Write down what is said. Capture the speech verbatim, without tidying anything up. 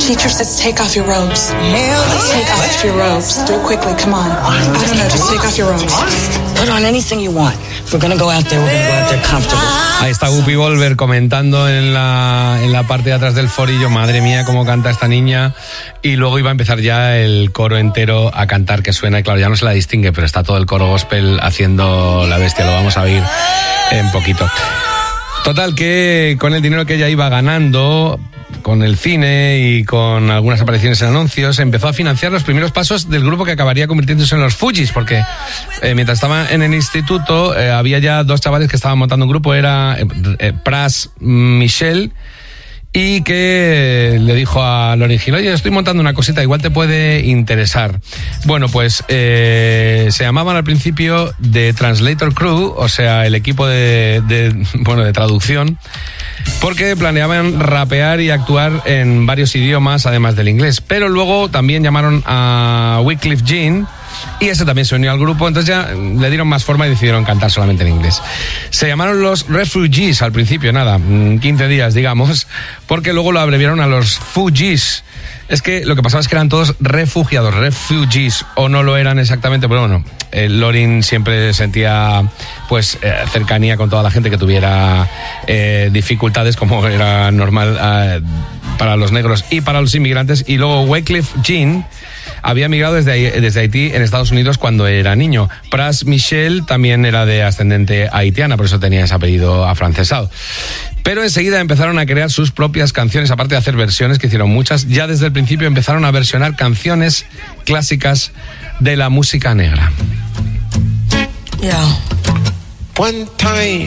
Teacher says take off your robes. Take off your robes. Do it quickly, come on. I don't know, just take off your robes. Put on anything you want. If we're gonna go out there, we're gonna go out there comfortable. Ahí está Whoopi Goldberg comentando en la, en la parte de atrás del forillo, madre mía, cómo canta esta niña. Y luego iba a empezar ya el coro entero a cantar, que suena, y claro, ya no se la distingue, pero está todo el coro gospel haciendo la bestia, lo vamos a oír en poquito. Total, que con el dinero que ella iba ganando, con el cine y con algunas apariciones en anuncios, empezó a financiar los primeros pasos del grupo que acabaría convirtiéndose en los Fugees, porque eh, mientras estaba en el instituto eh, había ya dos chavales que estaban montando un grupo, era eh, eh, Pras Michel, y que le dijo a Lauryn Hill, oye, estoy montando una cosita, igual te puede interesar. Bueno, pues eh, se llamaban al principio The Translator Crew, o sea, el equipo de, de, bueno, de traducción, porque planeaban rapear y actuar en varios idiomas, además del inglés. Pero luego también llamaron a Wyclef Jean, y ese también se unió al grupo, entonces ya le dieron más forma y decidieron cantar solamente en inglés. Se llamaron los Refugees al principio, nada, quince días, digamos, porque luego lo abreviaron a los Fugees. Es que lo que pasaba es que eran todos refugiados, refugees, o no lo eran exactamente, pero bueno, eh, Lauryn siempre sentía pues eh, cercanía con toda la gente que tuviera eh, dificultades, como era normal eh, para los negros y para los inmigrantes. Y luego Wyclef Jean había emigrado desde, desde Haití en Estados Unidos cuando era niño. Pras Michel también era de ascendente haitiana, por eso tenía ese apellido afrancesado. Pero enseguida empezaron a crear sus propias canciones, aparte de hacer versiones, que hicieron muchas. Ya desde el principio empezaron a versionar canciones clásicas de la música negra. Yeah. One time.